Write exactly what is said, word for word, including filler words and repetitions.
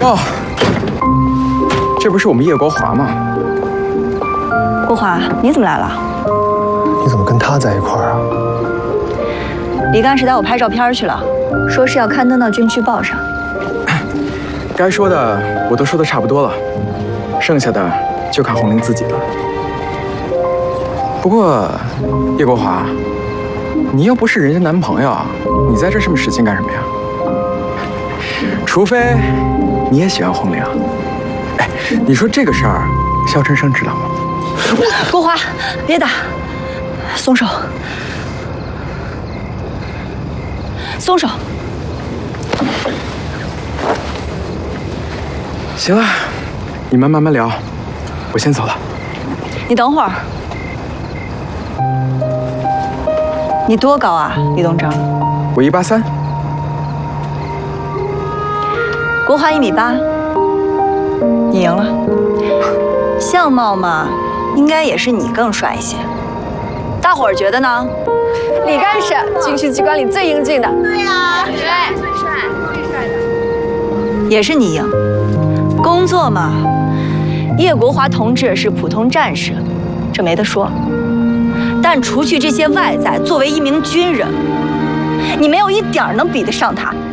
哦，这不是我们叶国华吗？ 国华，你怎么来了？ 你怎么跟他在一块儿啊？ 李干事带我拍照片去了，说是要刊登到军区报上。 该说的我都说的差不多了，剩下的就看红玲自己了。不过，叶国华，你又不是人家男朋友，你在这这么使劲干什么呀？除非你也喜欢红玲。哎，你说这个事儿，肖春生知道吗？ 国华，别打，松手，松手。 行了，你们慢慢聊，我先走了。 你等会儿，你多高啊，李东征？ 我一八三。 国华一米八，你赢了。相貌嘛，应该也是你更帅一些。大伙儿觉得呢？ 李干事，军事机关里最英俊的。 对呀，对，最帅，最帅的。 也是你赢。工作嘛，叶国华同志是普通战士，这没得说。但除去这些外在，作为一名军人，你没有一点能比得上他。